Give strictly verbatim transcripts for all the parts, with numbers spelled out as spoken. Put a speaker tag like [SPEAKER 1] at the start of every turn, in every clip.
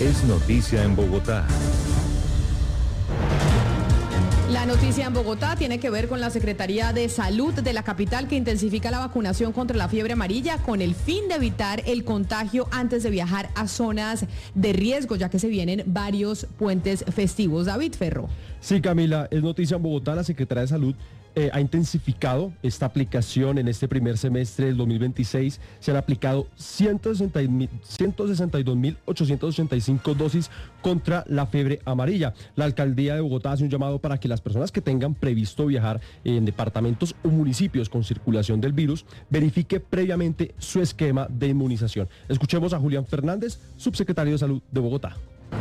[SPEAKER 1] Es noticia en Bogotá.
[SPEAKER 2] La noticia en Bogotá tiene que ver con la Secretaría de Salud de la capital, que intensifica la vacunación contra la fiebre amarilla con el fin de evitar el contagio antes de viajar a zonas de riesgo, ya que se vienen varios puentes festivos. David Ferro.
[SPEAKER 3] Sí, Camila, es noticia en Bogotá. La Secretaría de Salud eh, ha intensificado esta aplicación en este primer semestre del dos mil veintiséis. Se han aplicado ciento sesenta y dos mil ochocientas ochenta y cinco dosis contra la fiebre amarilla. La Alcaldía de Bogotá hace un llamado para que las personas que tengan previsto viajar en departamentos o municipios con circulación del virus verifique previamente su esquema de inmunización. Escuchemos a Julián Fernández, subsecretario de Salud de Bogotá.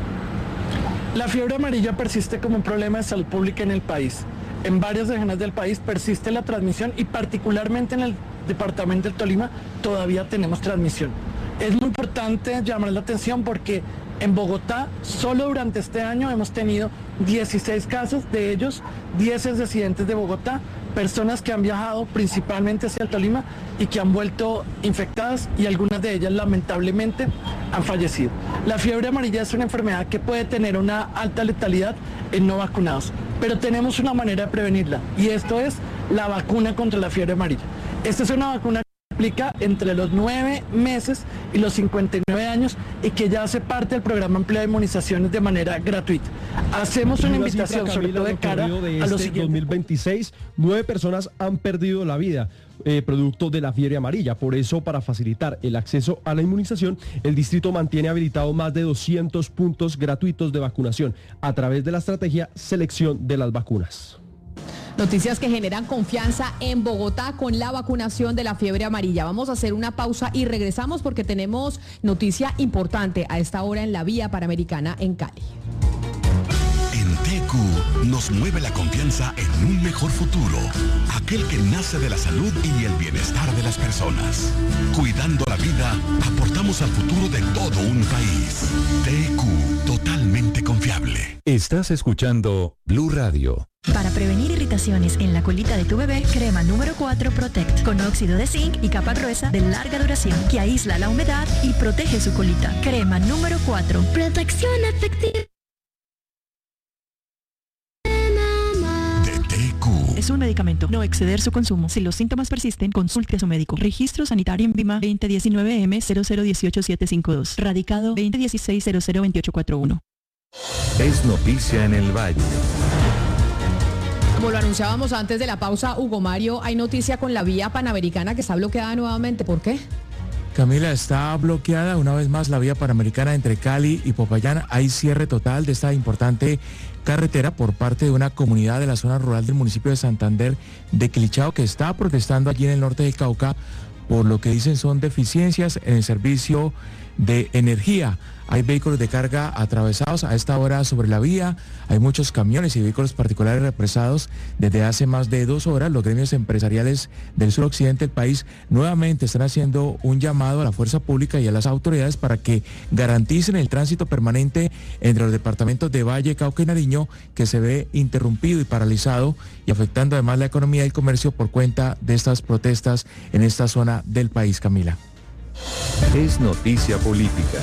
[SPEAKER 4] La fiebre amarilla persiste como un problema de salud pública en el país. En varias regiones del país persiste la transmisión y particularmente en el departamento del Tolima todavía tenemos transmisión. Es muy importante llamar la atención porque en Bogotá solo durante este año hemos tenido dieciséis casos, de ellos diez residentes de Bogotá, personas que han viajado principalmente hacia el Tolima y que han vuelto infectadas y algunas de ellas lamentablemente han fallecido. La fiebre amarilla es una enfermedad que puede tener una alta letalidad en no vacunados, pero tenemos una manera de prevenirla y esto es la vacuna contra la fiebre amarilla. Esta es una vacuna que aplica entre los nueve meses y los cincuenta y nueve años y que ya hace parte del programa amplio de inmunizaciones de manera gratuita. Hacemos una invitación, sobre todo de cara a los siguientes.
[SPEAKER 3] dos mil veintiséis, nueve personas han perdido la vida eh, producto de la fiebre amarilla. Por eso, para facilitar el acceso a la inmunización, el distrito mantiene habilitado más de doscientos puntos gratuitos de vacunación a través de la estrategia Selección de las Vacunas.
[SPEAKER 2] Noticias que generan confianza en Bogotá con la vacunación de la fiebre amarilla. Vamos a hacer una pausa y regresamos porque tenemos noticia importante a esta hora en la vía Panamericana en Cali.
[SPEAKER 5] En T Q nos mueve la confianza en un mejor futuro, aquel que nace de la salud y el bienestar de las personas. Cuidando la vida, aportamos al futuro de todo un país. T Q, totalmente confiable.
[SPEAKER 1] Estás escuchando Blue Radio.
[SPEAKER 6] Para prevenir irritaciones en la colita de tu bebé, crema número cuatro Protect, con óxido de zinc y capa gruesa de larga duración, que aísla la humedad y protege su colita. Crema número cuatro. Protección efectiva. Es un medicamento. No exceder su consumo. Si los síntomas persisten, consulte a su médico. Registro sanitario en VIMA veinte diecinueve M cero cero uno ocho siete cinco dos. Radicado veinte dieciséis cero cero veintiocho cuarenta y uno.
[SPEAKER 1] Es noticia en el Valle.
[SPEAKER 2] Como lo anunciábamos antes de la pausa, Hugo Mario, hay noticia con la vía Panamericana que está bloqueada nuevamente. ¿Por qué?
[SPEAKER 7] Camila, está bloqueada una vez más la vía Panamericana entre Cali y Popayán. Hay cierre total de esta importante carretera por parte de una comunidad de la zona rural del municipio de Santander de Quilichao, que está protestando allí en el norte del Cauca por lo que dicen son deficiencias en el servicio de energía. Hay vehículos de carga atravesados a esta hora sobre la vía, hay muchos camiones y vehículos particulares represados desde hace más de dos horas. Los gremios empresariales del suroccidente del país nuevamente están haciendo un llamado a la fuerza pública y a las autoridades para que garanticen el tránsito permanente entre los departamentos de Valle, Cauca y Nariño, que se ve interrumpido y paralizado y afectando además la economía y el comercio por cuenta de estas protestas en esta zona del país, Camila.
[SPEAKER 1] Es noticia política.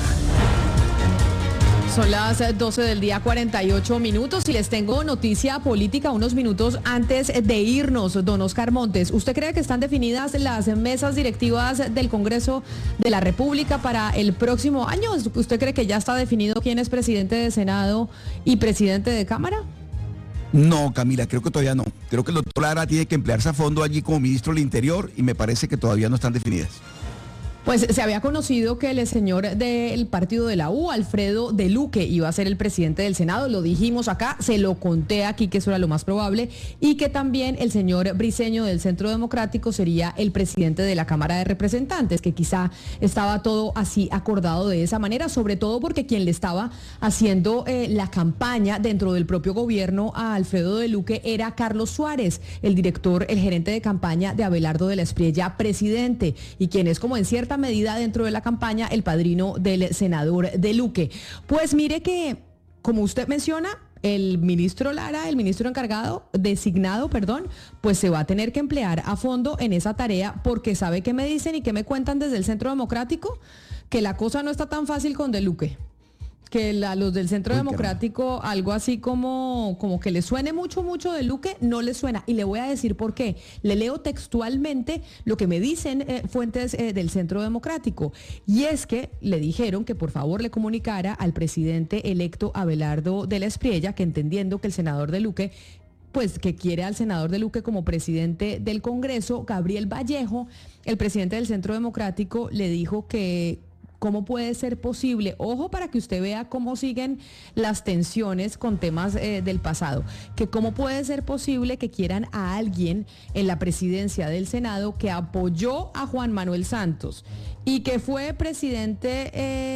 [SPEAKER 2] Son las doce del día, cuarenta y ocho minutos, y les tengo noticia política unos minutos antes de irnos. Don Oscar Montes, ¿usted cree que están definidas las mesas directivas del Congreso de la República para el próximo año? ¿Usted cree que ya está definido quién es presidente de Senado y presidente de Cámara?
[SPEAKER 8] No, Camila, creo que todavía no. Creo que el doctor Lara tiene que emplearse a fondo allí como ministro del Interior y me parece que todavía no están definidas.
[SPEAKER 2] Pues se había conocido que el señor del partido de la U, Alfredo de Luque, iba a ser el presidente del Senado. Lo dijimos acá, se lo conté aquí que eso era lo más probable, y que también el señor Briceño del Centro Democrático sería el presidente de la Cámara de Representantes, que quizá estaba todo así acordado de esa manera, sobre todo porque quien le estaba haciendo eh, la campaña dentro del propio gobierno a Alfredo de Luque era Carlos Suárez, el director, el gerente de campaña de Abelardo de la Espriella, presidente, y quien es como en cierta medida dentro de la campaña el padrino del senador de Luque. Pues mire que, como usted menciona, el ministro Lara, el ministro encargado, designado, perdón, pues se va a tener que emplear a fondo en esa tarea, porque sabe que me dicen y que me cuentan desde el Centro Democrático, que la cosa no está tan fácil con de Luque. que la, los del Centro
[SPEAKER 8] Uy,
[SPEAKER 2] Democrático, algo así como, como que le suene mucho, mucho de Luque, no le suena. Y le voy a decir por qué. Le leo textualmente lo que me dicen eh, fuentes eh, del Centro Democrático. Y es que le dijeron que por favor le comunicara al presidente electo Abelardo de la Espriella, que entendiendo que el senador de Luque, pues que quiere al senador de Luque como presidente del Congreso, Gabriel Vallejo, el presidente del Centro Democrático, le dijo que ¿cómo puede ser posible? Ojo para que usted vea cómo siguen las tensiones con temas eh, del pasado. Que cómo puede ser posible que quieran a alguien en la presidencia del Senado que apoyó a Juan Manuel Santos y que fue presidente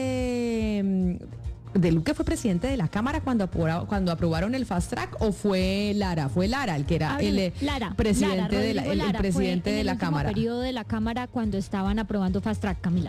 [SPEAKER 2] eh, de Luque, fue presidente de la Cámara cuando aprobaron, cuando aprobaron el Fast Track, o fue Lara, fue Lara el que era
[SPEAKER 9] Ábrele,
[SPEAKER 2] el eh,
[SPEAKER 9] Lara,
[SPEAKER 2] presidente
[SPEAKER 9] Lara,
[SPEAKER 2] de la, el, el
[SPEAKER 9] Lara,
[SPEAKER 2] presidente
[SPEAKER 9] fue
[SPEAKER 2] de
[SPEAKER 9] en
[SPEAKER 2] la
[SPEAKER 9] el último
[SPEAKER 2] Cámara.
[SPEAKER 9] periodo de la Cámara cuando estaban aprobando Fast Track, Camila.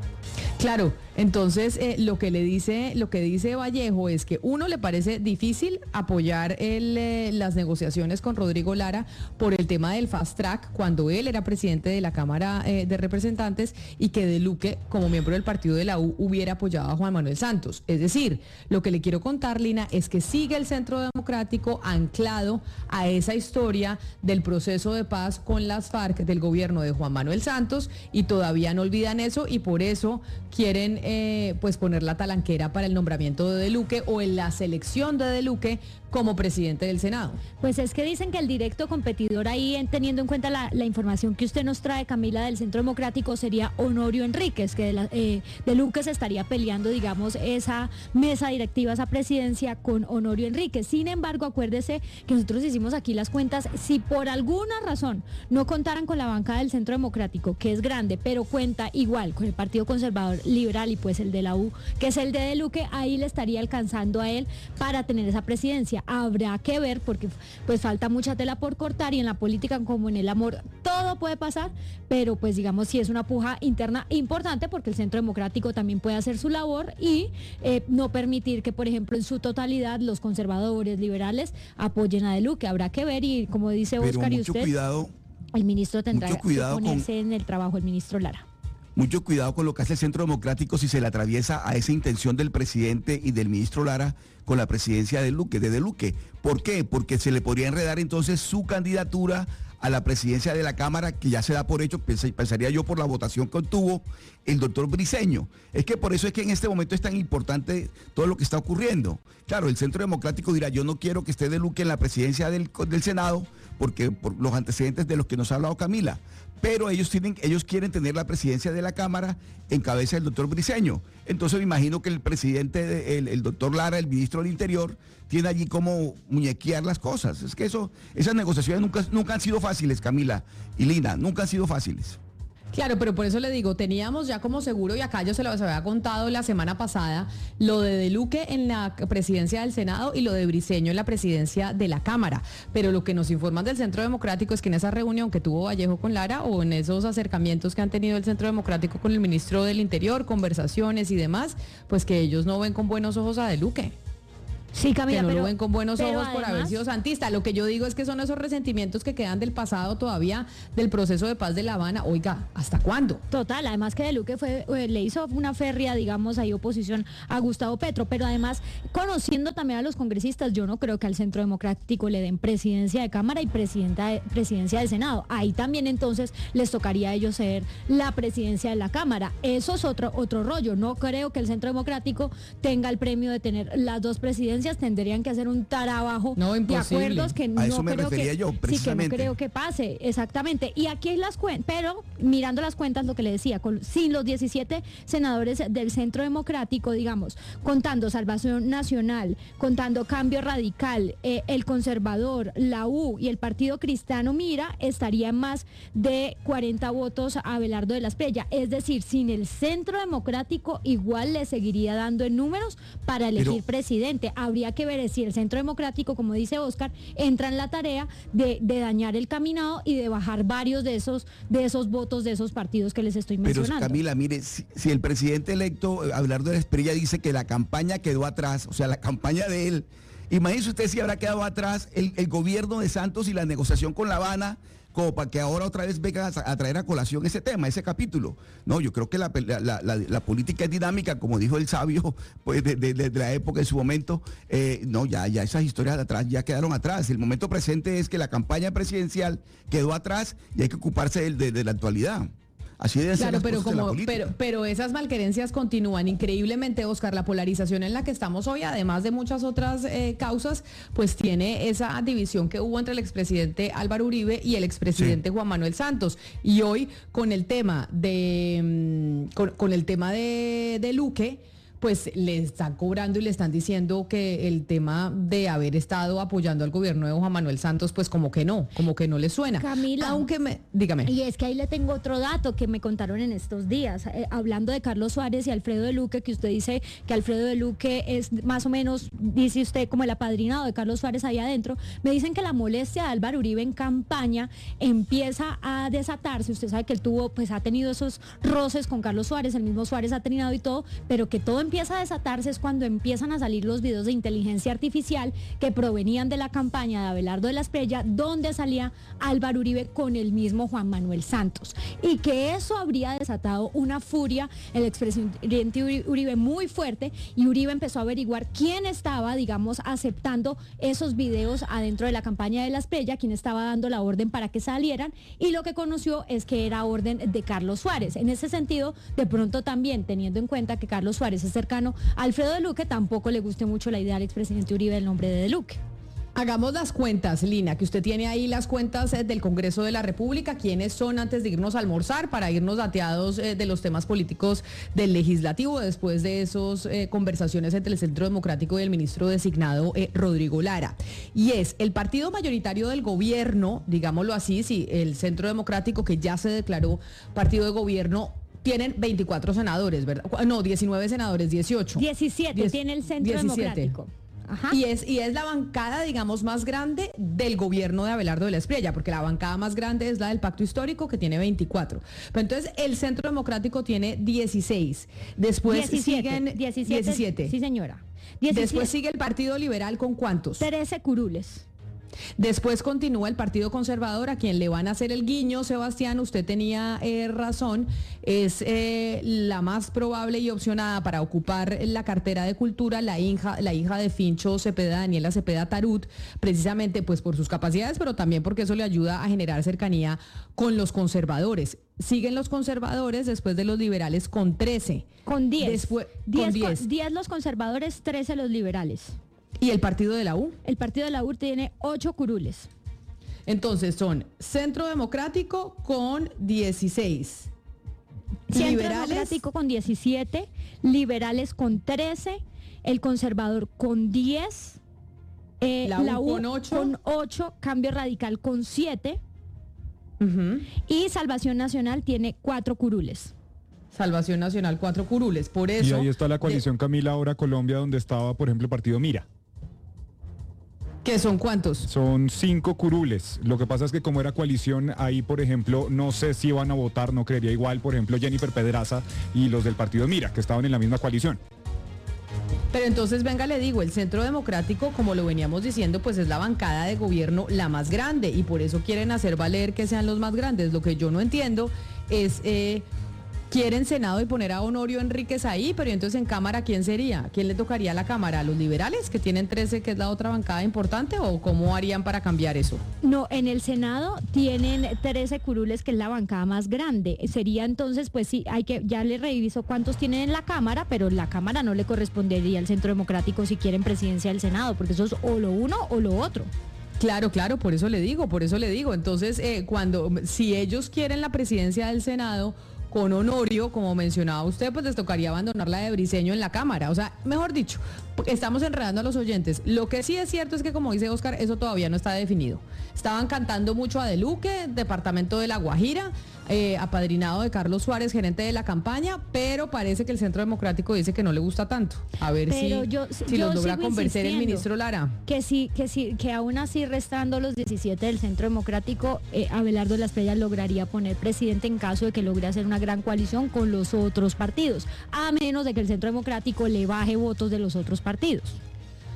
[SPEAKER 2] Claro, entonces eh, lo que le dice, lo que dice Vallejo es que uno le parece difícil apoyar el, eh, las negociaciones con Rodrigo Lara por el tema del Fast Track cuando él era presidente de la Cámara eh, de Representantes y que de Luque, como miembro del partido de la U, hubiera apoyado a Juan Manuel Santos. Es decir, lo que le quiero contar, Lina, es que sigue el Centro Democrático anclado a esa historia del proceso de paz con las FARC del gobierno de Juan Manuel Santos y todavía no olvidan eso y por eso quieren eh, pues poner la talanquera para el nombramiento de De Luque o en la selección de De Luque como presidente del Senado.
[SPEAKER 9] Pues es que dicen que el directo competidor ahí, en, teniendo en cuenta la, la información que usted nos trae, Camila, del Centro Democrático, sería Honorio Enríquez, que de, la, eh, de Luque se estaría peleando, digamos, esa mesa directiva, esa presidencia con Honorio Enríquez. Sin embargo, acuérdese que nosotros hicimos aquí las cuentas, si por alguna razón no contaran con la bancada del Centro Democrático, que es grande, pero cuenta igual con el Partido Conservador Liberal y pues el de la U, que es el de De Luque, ahí le estaría alcanzando a él para tener esa presidencia. Habrá que ver porque pues falta mucha tela por cortar y en la política como en el amor todo puede pasar, pero pues digamos sí es una puja interna importante porque el Centro Democrático también puede hacer su labor y eh, no permitir que por ejemplo en su totalidad los conservadores liberales apoyen a De Luque. Habrá que ver y como dice Óscar y usted,
[SPEAKER 8] cuidado,
[SPEAKER 9] el ministro tendrá que ponerse
[SPEAKER 8] con...
[SPEAKER 9] en el trabajo, el ministro Lara.
[SPEAKER 8] Mucho cuidado con lo que hace el Centro Democrático si se le atraviesa a esa intención del presidente y del ministro Lara con la presidencia de Luque, de De Luque. ¿Por qué? Porque se le podría enredar entonces su candidatura a la presidencia de la Cámara, que ya se da por hecho, pensaría yo por la votación que obtuvo el doctor Briceño. Es que por eso es que en este momento es tan importante todo lo que está ocurriendo. Claro, el Centro Democrático dirá, yo no quiero que esté De Luque en la presidencia del, del Senado, porque por los antecedentes de los que nos ha hablado Camila. Pero ellos tienen, ellos quieren tener la presidencia de la Cámara en cabeza del doctor Briceño. Entonces me imagino que el presidente, el, el doctor Lara, el ministro del Interior, tiene allí como muñequear las cosas. Es que eso, esas negociaciones nunca, nunca han sido fáciles, Camila y Lina, nunca han sido fáciles.
[SPEAKER 2] Claro, pero por eso le digo, teníamos ya como seguro, y acá yo se lo había contado la semana pasada, lo de De Luque en la presidencia del Senado y lo de Briceño en la presidencia de la Cámara. Pero lo que nos informan del Centro Democrático es que en esa reunión que tuvo Vallejo con Lara o en esos acercamientos que han tenido el Centro Democrático con el ministro del Interior, conversaciones y demás, pues que ellos no ven con buenos ojos a De Luque.
[SPEAKER 9] Sí, Camila,
[SPEAKER 2] que no
[SPEAKER 9] pero,
[SPEAKER 2] lo ven con buenos ojos
[SPEAKER 9] además,
[SPEAKER 2] por haber sido santista. Lo que yo digo es que son esos resentimientos que quedan del pasado todavía del proceso de paz de La Habana. Oiga, ¿hasta cuándo?
[SPEAKER 9] Total, además que De Luque fue, le hizo una férrea, digamos, ahí oposición a Gustavo Petro, pero además, conociendo también a los congresistas, yo no creo que al Centro Democrático le den presidencia de Cámara y presidenta de, presidencia de Senado. Ahí también entonces les tocaría a ellos ser la presidencia de la Cámara. Eso es otro, otro rollo. No creo que el Centro Democrático tenga el premio de tener las dos presidencias. Tendrían que hacer un trabajo
[SPEAKER 2] no,
[SPEAKER 9] de acuerdos que
[SPEAKER 8] a
[SPEAKER 9] no
[SPEAKER 8] eso me
[SPEAKER 9] creo
[SPEAKER 8] refería
[SPEAKER 9] que,
[SPEAKER 8] yo, precisamente.
[SPEAKER 9] Sí, que no creo que pase, exactamente. Y aquí hay las cuentas, pero mirando las cuentas, lo que le decía, con, sin los diecisiete senadores del Centro Democrático, digamos, contando Salvación Nacional, contando Cambio Radical, eh, el Conservador, la U y el Partido Cristiano Mira, estaría más de cuarenta votos a Abelardo de la Espriella. Es decir, sin el Centro Democrático igual le seguiría dando en números para elegir pero, presidente. Habría que ver si el Centro Democrático, como dice Óscar, entra en la tarea de, de dañar el caminado y de bajar varios de esos, de esos votos de esos partidos que les estoy mencionando.
[SPEAKER 8] Pero Camila, mire, si, si el presidente electo, Abelardo de la Espriella, dice que la campaña quedó atrás, o sea, la campaña de él, imagínese usted si habrá quedado atrás el, el gobierno de Santos y la negociación con La Habana, como para que ahora otra vez vengan a, a traer a colación ese tema, ese capítulo. No, yo creo que la, la, la, la, la política es dinámica, como dijo el sabio, pues de, de, de la época en su momento. Eh, no, ya, ya esas historias de atrás ya quedaron atrás. El momento presente es que la campaña presidencial quedó atrás y hay que ocuparse de, de, de la actualidad. Así deben
[SPEAKER 2] claro,
[SPEAKER 8] ser las
[SPEAKER 2] pero
[SPEAKER 8] cosas
[SPEAKER 2] como,
[SPEAKER 8] de la política.
[SPEAKER 2] pero, pero esas malquerencias continúan increíblemente, Oscar. La polarización en la que estamos hoy, además de muchas otras eh, causas, pues tiene esa división que hubo entre el expresidente Álvaro Uribe y el expresidente sí. Juan Manuel Santos. Y hoy con el tema de con, con el tema de, de Luque, pues le están cobrando y le están diciendo que el tema de haber estado apoyando al gobierno de Juan Manuel Santos, pues como que no, como que no le suena.
[SPEAKER 9] Camila,
[SPEAKER 2] aunque me, dígame.
[SPEAKER 9] Y es que ahí le tengo otro dato que me contaron en estos días, eh, hablando de Carlos Suárez y Alfredo de Luque, que usted dice que Alfredo de Luque es más o menos, dice usted, como el apadrinado de Carlos Suárez ahí adentro. Me dicen que la molestia de Álvaro Uribe en campaña empieza a desatarse. Usted sabe que él tuvo, pues ha tenido esos roces con Carlos Suárez, el mismo Suárez ha tenido y todo, pero que todo empieza a desatarse es cuando empiezan a salir los videos de inteligencia artificial que provenían de la campaña de Abelardo de la Espriella, donde salía Álvaro Uribe con el mismo Juan Manuel Santos, y que eso habría desatado una furia el expresidente Uribe muy fuerte, y Uribe empezó a averiguar quién estaba, digamos, aceptando esos videos adentro de la campaña de la Espriella, quién estaba dando la orden para que salieran, y lo que conoció es que era orden de Carlos Suárez. En ese sentido, de pronto también, teniendo en cuenta que Carlos Suárez es cercano a Alfredo de Luque, tampoco le guste mucho la idea al expresidente Uribe del nombre de, de Luque.
[SPEAKER 2] Hagamos las cuentas, Lina, que usted tiene ahí las cuentas eh, del Congreso de la República. ¿Quiénes son antes de irnos a almorzar para irnos dateados eh, de los temas políticos del legislativo después de esas eh, conversaciones entre el Centro Democrático y el ministro designado eh, Rodrigo Lara? Y es el partido mayoritario del gobierno, digámoslo así, sí, el Centro Democrático, que ya se declaró partido de gobierno. Tienen veinticuatro senadores, ¿verdad? No, diecinueve senadores, dieciocho.
[SPEAKER 9] diecisiete Diez, tiene el Centro diecisiete. Democrático. Ajá. Y
[SPEAKER 2] es y es la bancada, digamos, más grande del gobierno de Abelardo de la Espriella, porque la bancada más grande es la del Pacto Histórico, que tiene veinticuatro. Pero entonces el Centro Democrático tiene dieciséis. Después
[SPEAKER 9] diecisiete,
[SPEAKER 2] siguen
[SPEAKER 9] diecisiete, diecisiete. Sí, señora.
[SPEAKER 2] diecisiete. Después sigue el Partido Liberal, ¿con cuántos?
[SPEAKER 9] trece curules.
[SPEAKER 2] Después continúa el Partido Conservador, a quien le van a hacer el guiño, Sebastián, usted tenía eh, razón, es eh, la más probable y opcionada para ocupar la cartera de Cultura, la hija, la hija de Fincho Cepeda, Daniela Cepeda Tarut, precisamente pues por sus capacidades, pero también porque eso le ayuda a generar cercanía con los conservadores. Siguen los conservadores después de los liberales con trece.
[SPEAKER 9] Con diez.
[SPEAKER 2] Después,
[SPEAKER 9] diez,
[SPEAKER 2] con diez.
[SPEAKER 9] diez los conservadores, trece los liberales.
[SPEAKER 2] ¿Y el partido de la U?
[SPEAKER 9] El partido de la U tiene ocho curules.
[SPEAKER 2] Entonces son Centro Democrático con dieciséis.
[SPEAKER 9] Centro
[SPEAKER 2] Liberales
[SPEAKER 9] Democrático con diecisiete, Liberales con trece, el Conservador con diez, eh,
[SPEAKER 2] la U,
[SPEAKER 9] la U
[SPEAKER 2] con ocho,
[SPEAKER 9] con ocho, Cambio Radical con siete,
[SPEAKER 2] uh-huh.
[SPEAKER 9] y Salvación Nacional tiene cuatro curules.
[SPEAKER 2] Salvación Nacional, cuatro curules. Por eso.
[SPEAKER 10] Y ahí está la coalición
[SPEAKER 2] de...
[SPEAKER 10] Camila ahora Colombia, donde estaba, por ejemplo, el partido Mira.
[SPEAKER 2] ¿Qué son cuántos?
[SPEAKER 10] Son cinco curules. Lo que pasa es que como era coalición, ahí, por ejemplo, no sé si iban a votar, no creería igual, por ejemplo, Jennifer Pedraza y los del partido Mira, que estaban en la misma coalición.
[SPEAKER 2] Pero entonces, venga, le digo, el Centro Democrático, como lo veníamos diciendo, pues es la bancada de gobierno la más grande, y por eso quieren hacer valer que sean los más grandes. Lo que yo no entiendo es... Eh, Quieren Senado y poner a Honorio Enríquez ahí, pero entonces en Cámara, ¿quién sería? ¿Quién le tocaría a la Cámara? ¿A los liberales, que tienen trece, que es la otra bancada importante? ¿O cómo harían para cambiar eso?
[SPEAKER 9] No, en el Senado tienen trece curules, que es la bancada más grande. Sería entonces, pues sí, hay que, ya le reviso cuántos tienen en la Cámara, pero la Cámara no le correspondería al Centro Democrático si quieren presidencia del Senado, porque eso es o lo uno o lo otro.
[SPEAKER 2] Claro, claro, por eso le digo, por eso le digo. Entonces, eh, cuando, si ellos quieren la presidencia del Senado con Honorio, como mencionaba usted, pues les tocaría abandonar la de Briceño en la Cámara. O sea, mejor dicho, estamos enredando a los oyentes. Lo que sí es cierto es que, como dice Oscar, eso todavía no está definido. Estaban cantando mucho a De Luque, departamento de La Guajira, eh, apadrinado de Carlos Suárez, gerente de la campaña, pero parece que el Centro Democrático dice que no le gusta tanto. A ver pero si, yo, si yo los logra convencer el ministro Lara.
[SPEAKER 9] Que sí, que sí, que aún así, restando los diecisiete del Centro Democrático, eh, Abelardo de la Espriella lograría poner presidente en caso de que logre hacer una gran coalición con los otros partidos, a menos de que el Centro Democrático le baje votos de los otros partidos.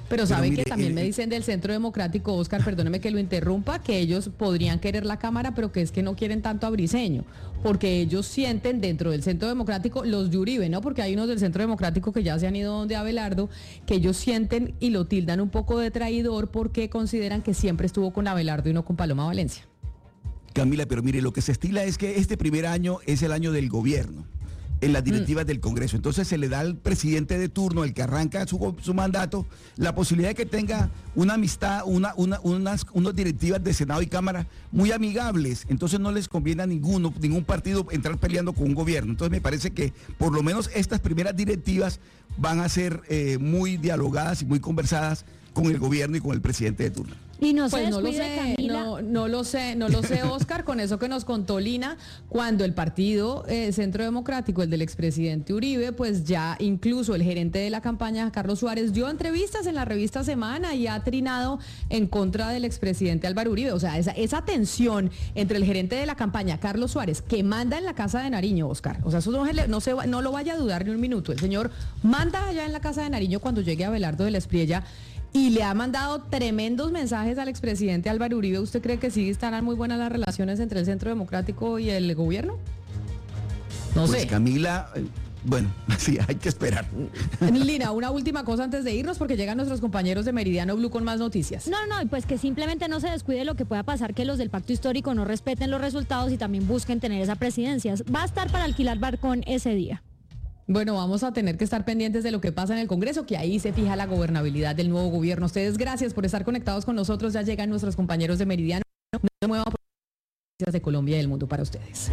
[SPEAKER 2] Pero sabe
[SPEAKER 8] mire,
[SPEAKER 2] que también
[SPEAKER 8] el-
[SPEAKER 2] me
[SPEAKER 8] el-
[SPEAKER 2] dicen del Centro Democrático, Oscar, perdóneme que lo interrumpa, que ellos podrían querer la Cámara, pero que es que no quieren tanto a Briceño, porque ellos sienten dentro del Centro Democrático, los de Uribe, ¿no? Porque hay unos del Centro Democrático que ya se han ido donde Abelardo, que ellos sienten y lo tildan un poco de traidor porque consideran que siempre estuvo con Abelardo y no con Paloma Valencia.
[SPEAKER 8] Camila, pero mire, lo que se estila es que este primer año es el año del gobierno, en las directivas mm. del Congreso. Entonces se le da al presidente de turno, el que arranca su, su mandato, la posibilidad de que tenga una amistad, una, una, unas, unas directivas de Senado y Cámara muy amigables. Entonces no les conviene a ninguno, ningún partido entrar peleando con un gobierno. Entonces me parece que por lo menos estas primeras directivas van a ser eh, muy dialogadas y muy conversadas con el gobierno y con el presidente de turno.
[SPEAKER 9] Y no
[SPEAKER 2] pues
[SPEAKER 9] se
[SPEAKER 2] no lo
[SPEAKER 9] descuide,
[SPEAKER 2] sé,
[SPEAKER 9] Camila.
[SPEAKER 2] no, no lo sé, no lo sé, Oscar, con eso que nos contó Lina, cuando el partido eh, Centro Democrático, el del expresidente Uribe, pues ya incluso el gerente de la campaña, Carlos Suárez, dio entrevistas en la revista Semana y ha trinado en contra del expresidente Álvaro Uribe. O sea, esa, esa tensión entre el gerente de la campaña, Carlos Suárez, que manda en la Casa de Nariño, Oscar, o sea, eso no, no, se, no lo vaya a dudar ni un minuto, el señor manda allá en la Casa de Nariño cuando llegue Abelardo de la Espriella, y le ha mandado tremendos mensajes al expresidente Álvaro Uribe. ¿Usted cree que sí estarán muy buenas las relaciones entre el Centro Democrático y el gobierno? No
[SPEAKER 8] pues
[SPEAKER 2] sé.
[SPEAKER 8] Camila, eh, bueno, sí, hay que esperar.
[SPEAKER 2] Lina, una última cosa antes de irnos, porque llegan nuestros compañeros de Meridiano Blue con más noticias.
[SPEAKER 9] No, no, y pues que simplemente no se descuide lo que pueda pasar, que los del pacto histórico no respeten los resultados y también busquen tener esa presidencia. Va a estar para alquilar Barcón ese día.
[SPEAKER 2] Bueno, vamos a tener que estar pendientes de lo que pasa en el Congreso, que ahí se fija la gobernabilidad del nuevo gobierno. Ustedes, gracias por estar conectados con nosotros. Ya llegan nuestros compañeros de Meridiano. No se muevan por noticias de Colombia y del mundo para ustedes.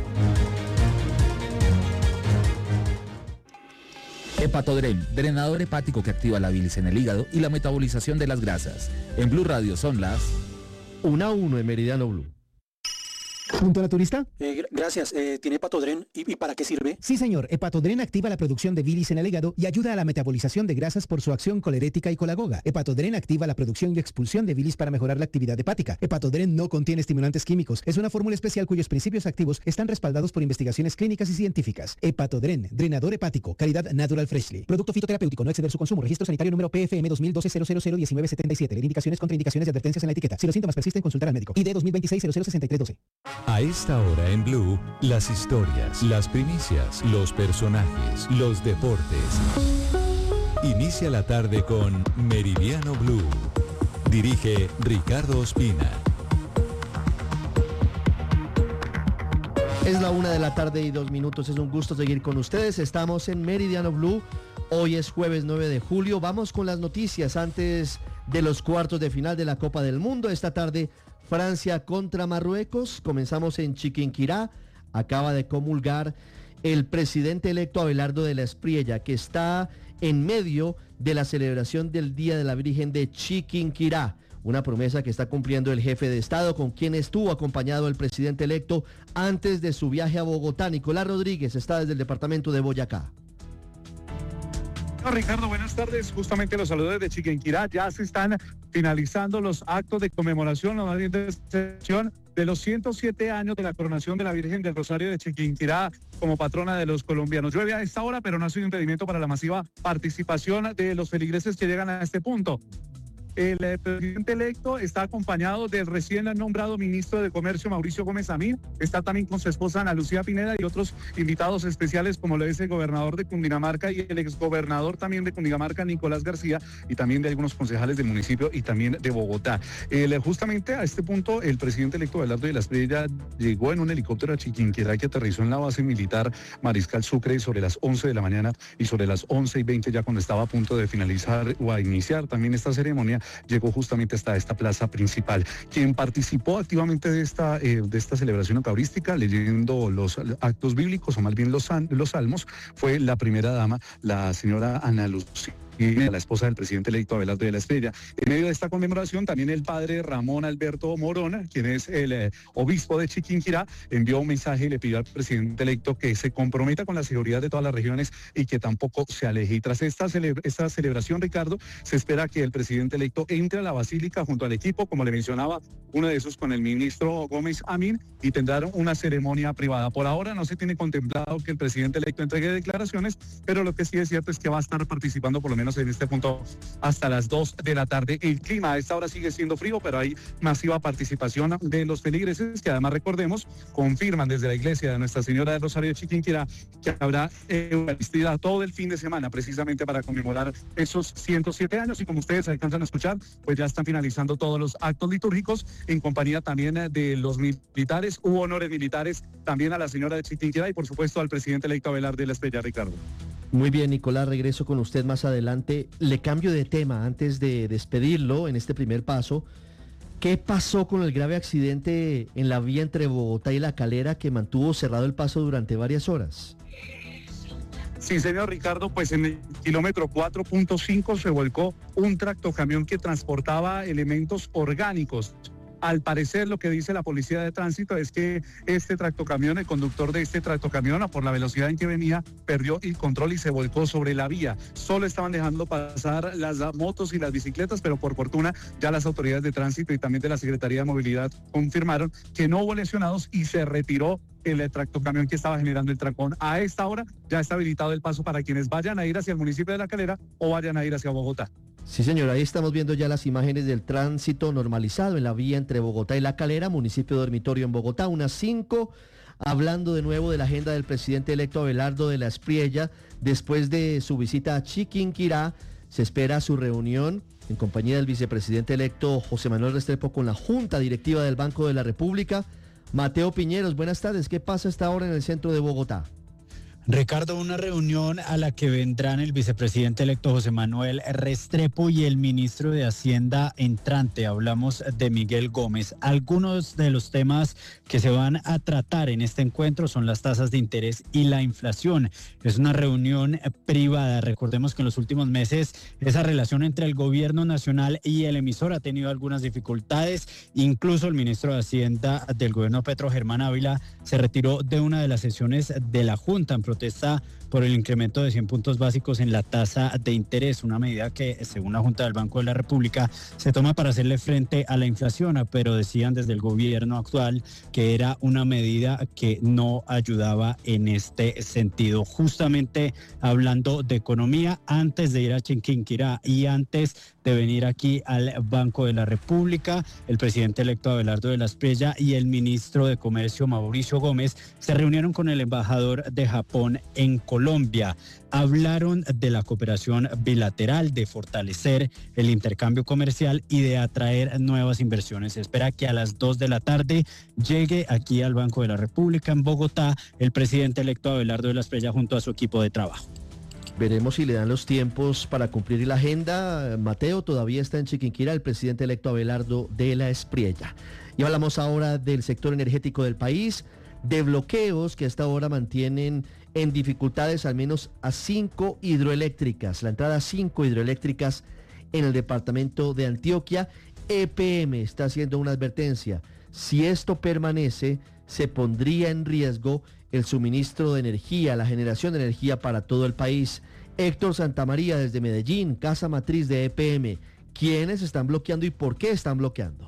[SPEAKER 11] Hepatodren, drenador hepático que activa la bilis en el hígado y la metabolización de las grasas. En Blue Radio son las
[SPEAKER 12] una a uno en Meridiano Blue.
[SPEAKER 13] ¿Punto a la turista?
[SPEAKER 14] Eh, gracias. Eh, ¿Tiene Hepatodren? ¿Y, ¿Y para qué sirve?
[SPEAKER 13] Sí, señor. Hepatodren activa la producción de bilis en el hígado y ayuda a la metabolización de grasas por su acción colerética y colagoga. Hepatodren activa la producción y expulsión de bilis para mejorar la actividad hepática. Hepatodren no contiene estimulantes químicos. Es una fórmula especial cuyos principios activos están respaldados por investigaciones clínicas y científicas. Hepatodren, drenador hepático, calidad Natural Freshly. Producto fitoterapéutico, no exceder su consumo. Registro sanitario número P F M dos mil doce cero cero cero diecinueve setenta y siete. Leer indicaciones, contraindicaciones y advertencias en la etiqueta. Si los síntomas persisten, consultar al médico. I D dos mil veintiséis cero cero sesenta y tres doce.
[SPEAKER 1] A esta hora en Blue, las historias, las primicias, los personajes, los deportes. Inicia la tarde con Meridiano Blue. Dirige Ricardo Ospina.
[SPEAKER 12] Es la una de la tarde y dos minutos. Es un gusto seguir con ustedes. Estamos en Meridiano Blue. Hoy es jueves nueve de julio. Vamos con las noticias antes de los cuartos de final de la Copa del Mundo. Esta tarde, Francia contra Marruecos. Comenzamos en Chiquinquirá. Acaba de comulgar el presidente electo Abelardo de la Espriella, que está en medio de la celebración del Día de la Virgen de Chiquinquirá. Una promesa que está cumpliendo el jefe de Estado, con quien estuvo acompañado el presidente electo antes de su viaje a Bogotá. Nicolás Rodríguez está desde el departamento de Boyacá.
[SPEAKER 15] Ricardo, buenas tardes. Justamente los saludos de Chiquinquirá. Ya se están finalizando los actos de conmemoración, o más bien de celebración de los ciento siete años de la coronación de la Virgen del Rosario de Chiquinquirá como patrona de los colombianos. Llueve a esta hora, pero no ha sido impedimento para la masiva participación de los feligreses que llegan a este punto. El eh, presidente electo está acompañado del recién nombrado ministro de Comercio, Mauricio Gómez Amín. Está también con su esposa Ana Lucía Pineda y otros invitados especiales, como lo es el gobernador de Cundinamarca y el exgobernador también de Cundinamarca, Nicolás García, y también de algunos concejales del municipio y también de Bogotá. El, justamente a este punto, el presidente electo Abelardo de la Espriella llegó en un helicóptero a Chiquinquirá que aterrizó en la base militar Mariscal Sucre sobre las once de la mañana, y sobre las once y veinte, ya cuando estaba a punto de finalizar o a iniciar también esta ceremonia, llegó justamente hasta esta plaza principal. Quien participó activamente de esta, eh, de esta celebración eucarística, leyendo los actos bíblicos, o más bien los, los salmos, fue la primera dama, la señora Ana Lucía, y la esposa del presidente electo Abelardo de la Espriella. En medio de esta conmemoración, también el padre Ramón Alberto Morona, quien es el eh, obispo de Chiquinquirá, envió un mensaje y le pidió al presidente electo que se comprometa con la seguridad de todas las regiones y que tampoco se aleje. Y tras esta, cele esta celebración, Ricardo, se espera que el presidente electo entre a la basílica junto al equipo, como le mencionaba, uno de esos con el ministro Gómez Amín, y tendrán una ceremonia privada. Por ahora no se tiene contemplado que el presidente electo entregue declaraciones, pero lo que sí es cierto es que va a estar participando por lo menos menos en este punto hasta las dos de la tarde. El clima a esta hora sigue siendo frío, pero hay masiva participación de los feligreses, que además, recordemos, confirman desde la iglesia de Nuestra Señora del Rosario de Chiquinquirá que habrá Eucaristía todo el fin de semana, precisamente para conmemorar esos ciento siete años, y como ustedes alcanzan a escuchar, pues ya están finalizando todos los actos litúrgicos en compañía también de los militares. Hubo honores militares también a la señora de Chiquinquirá y por supuesto al presidente electo Abelardo de la Espriella, Ricardo.
[SPEAKER 12] Muy bien, Nicolás, regreso con usted más adelante. Le cambio de tema antes de despedirlo en este primer paso. ¿Qué pasó con el grave accidente en la vía entre Bogotá y La Calera que mantuvo cerrado el paso durante varias horas?
[SPEAKER 15] Sí, señor Ricardo, pues en el kilómetro cuatro punto cinco se volcó un tractocamión que transportaba elementos orgánicos. Al parecer, lo que dice la policía de tránsito es que este tractocamión, el conductor de este tractocamión, por la velocidad en que venía, perdió el control y se volcó sobre la vía. Solo estaban dejando pasar las motos y las bicicletas, pero por fortuna ya las autoridades de tránsito y también de la Secretaría de Movilidad confirmaron que no hubo lesionados y se retiró el tractocamión que estaba generando el trancón. A esta hora ya está habilitado el paso para quienes vayan a ir hacia el municipio de La Calera o vayan a ir hacia Bogotá.
[SPEAKER 12] Sí, señor, ahí estamos viendo ya las imágenes del tránsito normalizado en la vía entre Bogotá y La Calera, municipio dormitorio en Bogotá, unas cinco, hablando de nuevo de la agenda del presidente electo Abelardo de la Espriella. Después de su visita a Chiquinquirá, se espera su reunión en compañía del vicepresidente electo José Manuel Restrepo con la Junta Directiva del Banco de la República. Mateo Piñeros, buenas tardes, ¿qué pasa a esta hora en el centro de Bogotá?
[SPEAKER 16] Ricardo, una reunión a la que vendrán el vicepresidente electo José Manuel Restrepo y el ministro de Hacienda entrante. Hablamos de Miguel Gómez. Algunos de los temas que se van a tratar en este encuentro son las tasas de interés y la inflación. Es una reunión privada. Recordemos que en los últimos meses esa relación entre el gobierno nacional y el emisor ha tenido algunas dificultades. Incluso el ministro de Hacienda del gobierno Petro, Germán Ávila, se retiró de una de las sesiones de la Junta en protesta por el incremento de cien puntos básicos en la tasa de interés, una medida que, según la Junta del Banco de la República, se toma para hacerle frente a la inflación, pero decían desde el gobierno actual que era una medida que no ayudaba en este sentido. Justamente hablando de economía, antes de ir a Chiquinquirá y antes de venir aquí al Banco de la República, el presidente electo Abelardo de la Espriella y el ministro de Comercio, Mauricio Gómez, se reunieron con el embajador de Japón en Colombia. Hablaron de la cooperación bilateral, de fortalecer el intercambio comercial y de atraer nuevas inversiones. Se espera que a las dos de la tarde llegue aquí al Banco de la República en Bogotá el presidente electo Abelardo de la Espriella junto a su equipo de trabajo.
[SPEAKER 12] Veremos si le dan los tiempos para cumplir la agenda. Mateo, todavía está en Chiquinquirá el presidente electo Abelardo de la Espriella. Y hablamos ahora del sector energético del país, de bloqueos que hasta ahora mantienen en dificultades al menos a cinco hidroeléctricas. La entrada a cinco hidroeléctricas en el departamento de Antioquia. E P M está haciendo una advertencia. Si esto permanece, se pondría en riesgo el suministro de energía, la generación de energía para todo el país. Héctor Santamaría desde Medellín, casa matriz de E P M. ¿Quiénes están bloqueando y por qué están bloqueando?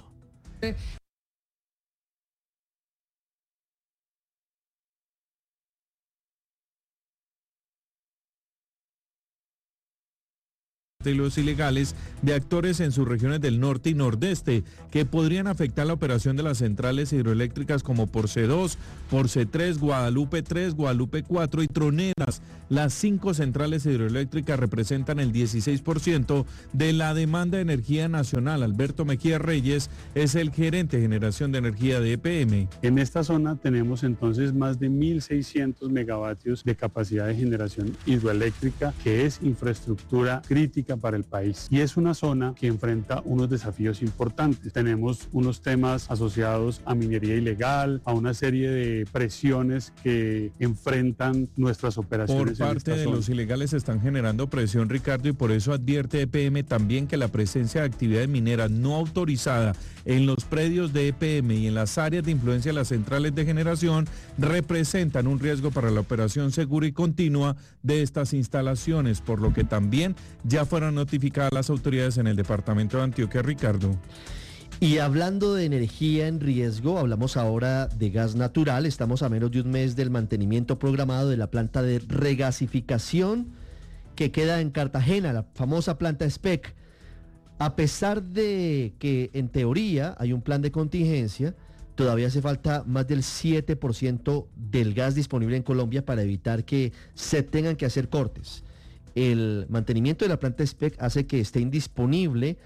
[SPEAKER 7] y los ilegales de actores en sus regiones del norte y nordeste que podrían afectar la operación de las centrales hidroeléctricas como Porce dos, Porce tres, Guadalupe tres, Guadalupe cuatro y Troneras. Las cinco centrales hidroeléctricas representan el dieciséis por ciento de la demanda de energía nacional. Alberto Mejía Reyes es el gerente de generación de energía de E P M.
[SPEAKER 17] En esta zona tenemos entonces más de mil seiscientos megavatios de capacidad de generación hidroeléctrica, que es infraestructura crítica para el país, y es una zona que enfrenta unos desafíos importantes. Tenemos unos temas asociados a minería ilegal, a una serie de presiones que enfrentan nuestras operaciones.
[SPEAKER 7] Por parte
[SPEAKER 17] en esta
[SPEAKER 7] de
[SPEAKER 17] zona.
[SPEAKER 7] Los ilegales están generando presión, Ricardo, y por eso advierte E P M también que la presencia de actividad minera no autorizada en los predios de E P M y en las áreas de influencia de las centrales de generación representan un riesgo para la operación segura y continua de estas instalaciones, por lo que también ya fueron notificadas las autoridades en el departamento de Antioquia, Ricardo.
[SPEAKER 12] Y hablando de energía en riesgo, hablamos ahora de gas natural. Estamos a menos de un mes del mantenimiento programado de la planta de regasificación que queda en Cartagena, la famosa planta S P E C. A pesar de que en teoría hay un plan de contingencia, todavía hace falta más del siete por ciento del gas disponible en Colombia para evitar que se tengan que hacer cortes. El mantenimiento de la planta S P E C hace que esté indisponible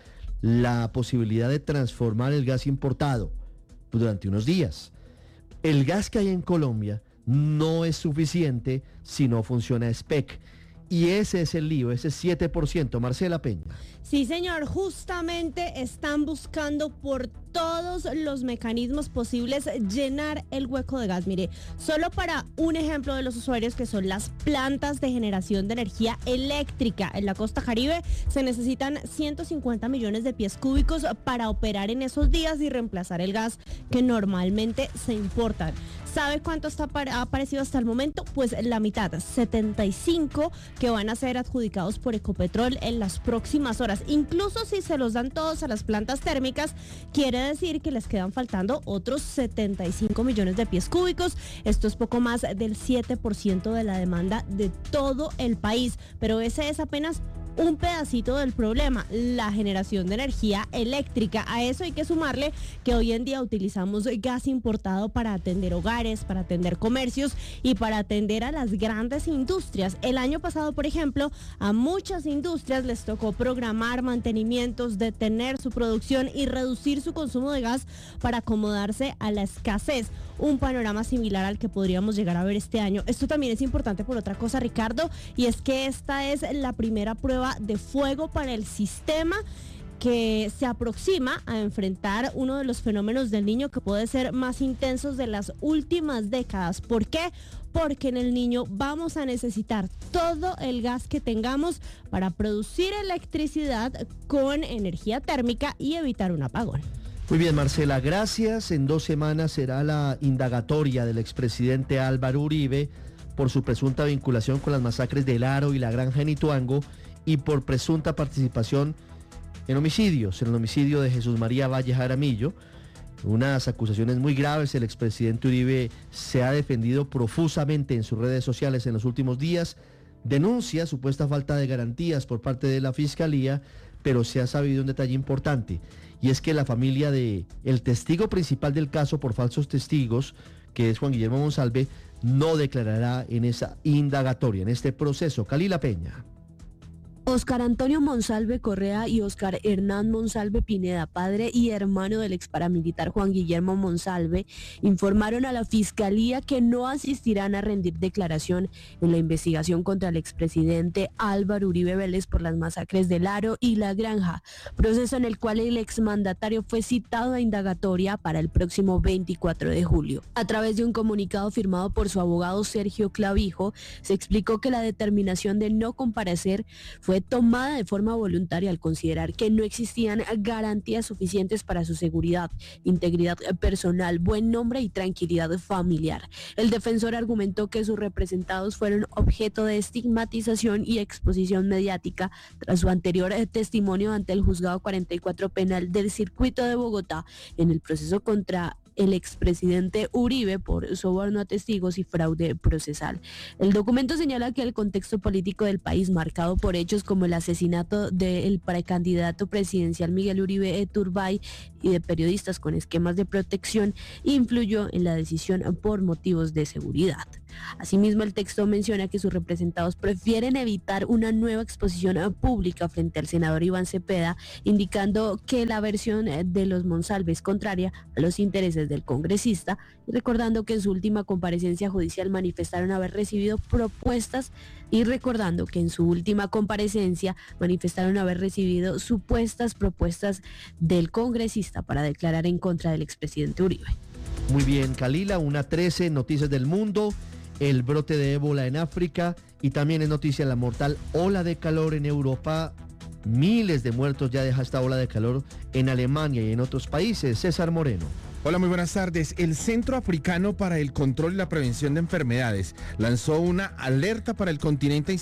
[SPEAKER 12] la posibilidad de transformar el gas importado durante unos días. El gas que hay en Colombia no es suficiente si no funciona S P E C. Y ese es el lío, ese siete por ciento. Marcela Peña.
[SPEAKER 18] Sí, señor, justamente están buscando por todos los mecanismos posibles llenar el hueco de gas. Mire, solo para un ejemplo de los usuarios que son las plantas de generación de energía eléctrica en la costa Caribe, se necesitan ciento cincuenta millones de pies cúbicos para operar en esos días y reemplazar el gas que normalmente se importa. ¿Sabe cuánto está ha aparecido hasta el momento? Pues la mitad, setenta y cinco, que van a ser adjudicados por Ecopetrol en las próximas horas. Incluso si se los dan todos a las plantas térmicas, quiere decir que les quedan faltando otros setenta y cinco millones de pies cúbicos. Esto es poco más del siete por ciento de la demanda de todo el país, pero ese es apenas un pedacito del problema, la generación de energía eléctrica. A eso hay que sumarle que hoy en día utilizamos gas importado para atender hogares, para atender comercios y para atender a las grandes industrias. El año pasado, por ejemplo, a muchas industrias les tocó programar mantenimientos, detener su producción y reducir su consumo de gas para acomodarse a la escasez. Un panorama similar al que podríamos llegar a ver este año. Esto también es importante por otra cosa, Ricardo, y es que esta es la primera prueba de fuego para el sistema que se aproxima a enfrentar uno de los fenómenos del Niño que puede ser más intensos de las últimas décadas. ¿Por qué? Porque en el Niño vamos a necesitar todo el gas que tengamos para producir electricidad con energía térmica y evitar un apagón.
[SPEAKER 12] Muy bien, Marcela, gracias. En dos semanas será la indagatoria del expresidente Álvaro Uribe por su presunta vinculación con las masacres del Aro y la Granja en Ituango y por presunta participación en homicidios, en el homicidio de Jesús María Valle Jaramillo. Unas acusaciones muy graves. El expresidente Uribe se ha defendido profusamente en sus redes sociales en los últimos días. Denuncia supuesta falta de garantías por parte de la Fiscalía, pero se ha sabido un detalle importante, y es que la familia de el testigo principal del caso por falsos testigos, que es Juan Guillermo Monsalve, no declarará en esa indagatoria, en este proceso. Kalila Peña.
[SPEAKER 19] Oscar Antonio Monsalve Correa y Oscar Hernán Monsalve Pineda, padre y hermano del ex paramilitar Juan Guillermo Monsalve, informaron a la Fiscalía que no asistirán a rendir declaración en la investigación contra el expresidente Álvaro Uribe Vélez por las masacres del Aro y La Granja, proceso en el cual el exmandatario fue citado a indagatoria para el próximo veinticuatro de julio. A través de un comunicado firmado por su abogado Sergio Clavijo, se explicó que la determinación de no comparecer fue tomada de forma voluntaria al considerar que no existían garantías suficientes para su seguridad, integridad personal, buen nombre y tranquilidad familiar. El defensor argumentó que sus representados fueron objeto de estigmatización y exposición mediática tras su anterior testimonio ante el Juzgado cuarenta y cuatro Penal del Circuito de Bogotá en el proceso contra el expresidente Uribe por soborno a testigos y fraude procesal. El documento señala que el contexto político del país, marcado por hechos como el asesinato del precandidato presidencial Miguel Uribe Turbay y de periodistas con esquemas de protección, influyó en la decisión por motivos de seguridad. Asimismo, el texto menciona que sus representados prefieren evitar una nueva exposición pública frente al senador Iván Cepeda, indicando que la versión de los Monsalve es contraria a los intereses del congresista, y recordando que en su última comparecencia judicial manifestaron haber recibido propuestas y recordando que en su última comparecencia manifestaron haber recibido supuestas propuestas del congresista para declarar en contra del expresidente Uribe.
[SPEAKER 12] Muy bien, Kalila, una trece, noticias del mundo, el brote de ébola en África y también es noticia la mortal ola de calor en Europa. Miles de muertos ya deja esta ola de calor en Alemania y en otros países. César Moreno.
[SPEAKER 20] Hola, muy buenas tardes. El Centro Africano para el Control y la Prevención de Enfermedades lanzó una alerta para el continente